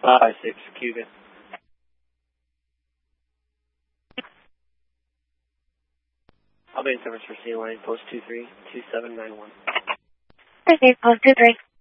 556 Cuba. I'll be in service for C line, post 232791. Okay, post 23.